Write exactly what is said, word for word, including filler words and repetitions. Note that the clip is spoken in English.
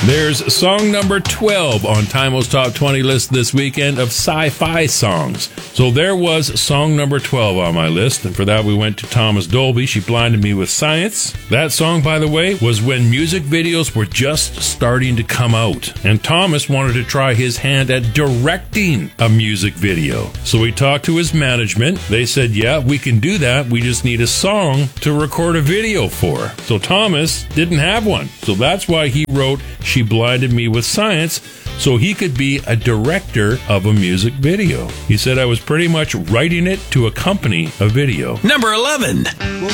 There's song number twelve on Timo's Top twenty list this weekend of sci-fi songs. So there was song number twelve on my list, and for that we went to Thomas Dolby, She Blinded Me with Science. That song, by the way, was when music videos were just starting to come out, and Thomas wanted to try his hand at directing a music video. So we talked to his management. They said, yeah, we can do that. We just need a song to record a video for. So Thomas didn't have one. So that's why he wrote She Blinded Me with Science, so he could be a director of a music video. He said I was pretty much writing it to accompany a video. Number eleven. Well,